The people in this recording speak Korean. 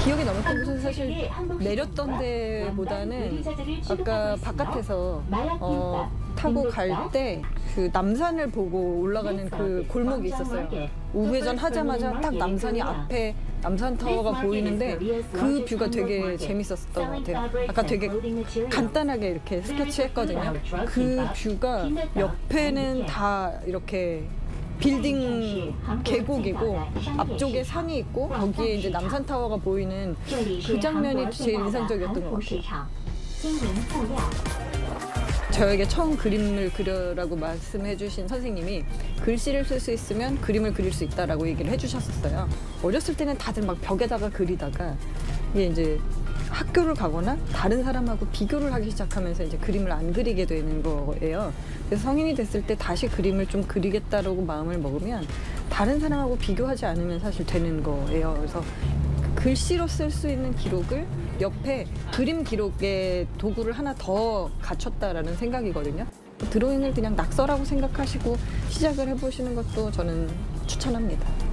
기억에 남았던 곳은 사실 내렸던 데보다는 아까 바깥에서 타고 갈 때 그 남산을 보고 올라가는 그 골목이 있었어요. 우회전 하자마자 딱 남산이 앞에 남산타워가 보이는데 그 뷰가 되게 재밌었던 것 같아요. 아까 되게 간단하게 이렇게 스케치했거든요. 그 뷰가 옆에는 다 이렇게 빌딩 계곡이고 앞쪽에 산이 있고 거기에 이제 남산타워가 보이는 그 장면이 제일 인상적이었던 것 같아요. 저에게 처음 그림을 그려라고 말씀해 주신 선생님이 글씨를 쓸 수 있으면 그림을 그릴 수 있다라고 얘기를 해주셨었어요. 어렸을 때는 다들 막 벽에다가 그리다가 이게 이제 학교를 가거나 다른 사람하고 비교를 하기 시작하면서 이제 그림을 안 그리게 되는 거예요. 그래서 성인이 됐을 때 다시 그림을 좀 그리겠다라고 마음을 먹으면 다른 사람하고 비교하지 않으면 사실 되는 거예요. 그래서 글씨로 쓸 수 있는 기록을 옆에 그림 기록의 도구를 하나 더 갖췄다라는 생각이거든요. 드로잉을 그냥 낙서라고 생각하시고 시작을 해보시는 것도 저는 추천합니다.